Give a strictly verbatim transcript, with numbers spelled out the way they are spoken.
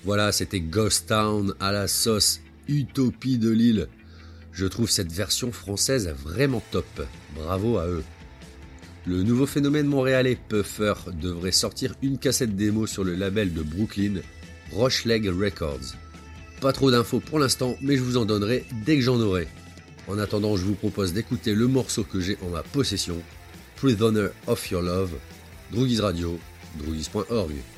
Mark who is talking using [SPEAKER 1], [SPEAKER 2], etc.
[SPEAKER 1] Voilà, c'était Ghost Town à la sauce Utopie de Lille. Je trouve cette version française vraiment top. Bravo à eux. Le nouveau phénomène montréalais Puffer devrait sortir une cassette démo sur le label de Brooklyn, Rocheleg Records. Pas trop d'infos pour l'instant, mais je vous en donnerai dès que j'en aurai. En attendant, je vous propose d'écouter le morceau que j'ai en ma possession, Prisoner of Your Love, Droogies Radio, droogies point org.